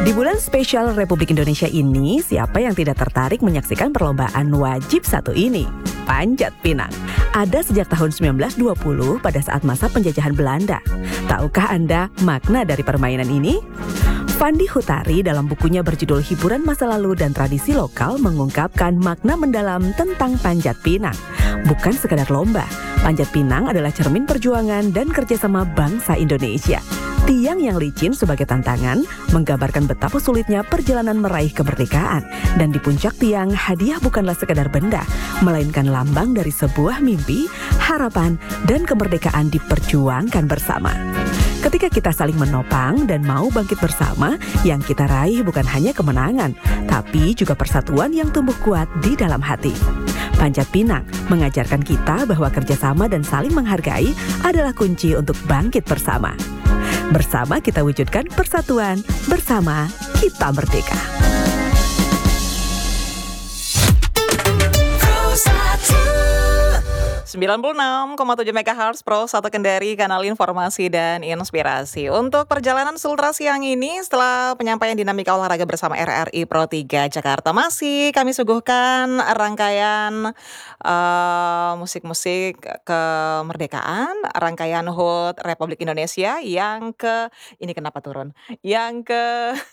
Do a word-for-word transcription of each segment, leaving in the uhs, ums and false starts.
Di bulan spesial Republik Indonesia ini, siapa yang tidak tertarik menyaksikan perlombaan wajib satu ini? Panjat Pinang. Ada sejak tahun sembilan belas dua puluh pada saat masa penjajahan Belanda. Tahukah Anda makna dari permainan ini? Fandi Hutari dalam bukunya berjudul Hiburan Masa Lalu dan Tradisi Lokal mengungkapkan makna mendalam tentang Panjat Pinang. Bukan sekadar lomba, Panjat Pinang adalah cermin perjuangan dan kerjasama bangsa Indonesia. Tiang yang licin sebagai tantangan menggambarkan betapa sulitnya perjalanan meraih kemerdekaan. Dan di puncak tiang, hadiah bukanlah sekadar benda, melainkan lambang dari sebuah mimpi, harapan, dan kemerdekaan diperjuangkan bersama. Ketika kita saling menopang dan mau bangkit bersama, yang kita raih bukan hanya kemenangan, tapi juga persatuan yang tumbuh kuat di dalam hati. Panjat Pinang mengajarkan kita bahwa kerjasama dan saling menghargai adalah kunci untuk bangkit bersama. Bersama kita wujudkan persatuan, bersama kita merdeka. sembilan puluh enam koma tujuh megahertz Pro satu Kendari, kanal informasi dan inspirasi. Untuk perjalanan Sultra siang ini, setelah penyampaian dinamika olahraga bersama R R I Pro tiga Jakarta, masih kami suguhkan rangkaian uh, musik-musik kemerdekaan, rangkaian H U T Republik Indonesia yang ke, ini kenapa turun? Yang ke...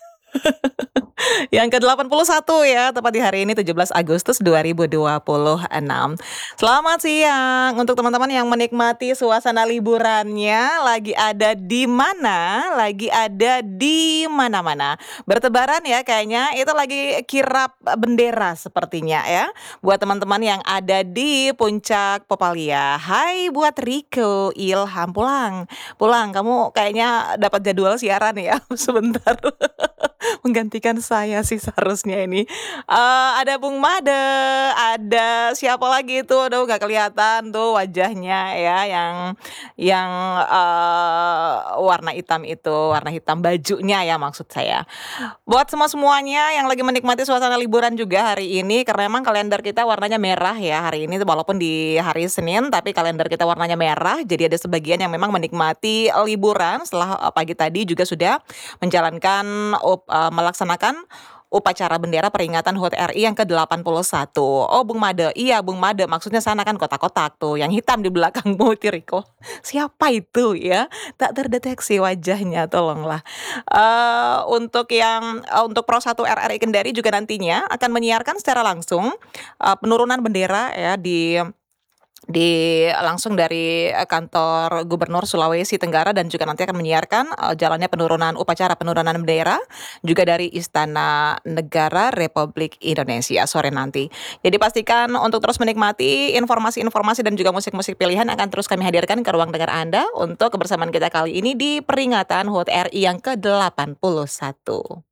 Yang ke delapan puluh satu ya, tepat di hari ini tujuh belas Agustus dua ribu dua puluh enam. Selamat siang untuk teman-teman yang menikmati suasana liburannya, lagi ada di mana? Lagi ada di mana-mana. Bertebaran ya kayaknya, itu lagi kirap bendera sepertinya ya. Buat teman-teman yang ada di puncak Popalia. Hai buat Rico, Ilham, pulang. Pulang, kamu kayaknya dapat jadwal siaran ya sebentar. Menggantikan saya sih seharusnya ini. uh, Ada Bung Made, ada siapa lagi itu? Aduh gak kelihatan tuh wajahnya ya, yang yang uh, warna hitam itu, warna hitam bajunya ya maksud saya. Buat semua-semuanya yang lagi menikmati suasana liburan juga hari ini, karena memang kalender kita warnanya merah ya hari ini, walaupun di hari Senin tapi kalender kita warnanya merah. Jadi ada sebagian yang memang menikmati liburan setelah pagi tadi juga sudah menjalankan uh, melaksanakan upacara bendera peringatan H U T R I yang ke delapan puluh satu. Oh Bung Made, iya Bung Made, maksudnya sana kan kotak-kotak tuh, yang hitam di belakangmu Tiriko. Siapa itu ya? Tak terdeteksi wajahnya, tolonglah. Uh, untuk yang uh, untuk Pro satu R R I Kendari juga nantinya akan menyiarkan secara langsung uh, penurunan bendera ya di di langsung dari kantor Gubernur Sulawesi Tenggara, dan juga nanti akan menyiarkan uh, jalannya penurunan upacara penurunan bendera juga dari Istana Negara Republik Indonesia sore nanti. Jadi pastikan untuk terus menikmati informasi-informasi dan juga musik-musik pilihan akan terus kami hadirkan ke ruang dengar Anda untuk kebersamaan kita kali ini di peringatan H U T R I yang ke delapan puluh satu.